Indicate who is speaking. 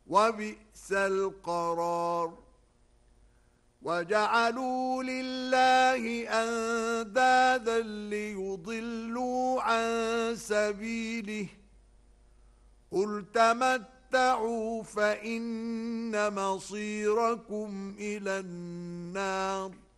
Speaker 1: وبئس القرار وجعلوا لله أندادا ليضلوا عن سبيله قل تمتعوا فإن مصيركم إلى النار